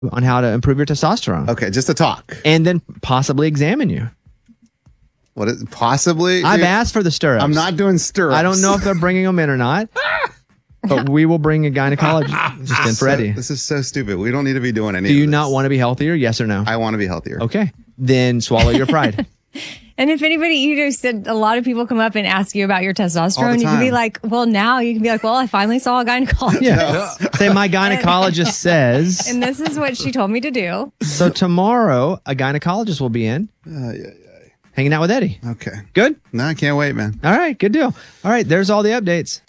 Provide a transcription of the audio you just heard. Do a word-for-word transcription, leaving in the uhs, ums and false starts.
on how to improve your testosterone. Okay, just a talk. And then possibly examine you. What is possibly? I've Dude, asked for the stirrups. I'm not doing stirrups. I don't know if they're bringing them in or not, but we will bring a gynecologist in for Eddie. This is so stupid. We don't need to be doing any Do of you this. not want to be healthier? Yes or no? I want to be healthier. Okay. Then swallow your pride. And if anybody, you know, said a lot of people come up and ask you about your All testosterone, the you can be time. like, well, now you can be like, well, I finally saw a gynecologist. Yeah. Say my gynecologist says. And this is what she told me to do. So tomorrow, a gynecologist will be in, Uh, yeah, hanging out with Eddie. yeah. Okay. Good? No, I can't wait, man. All right. Good deal. All right. There's all the updates.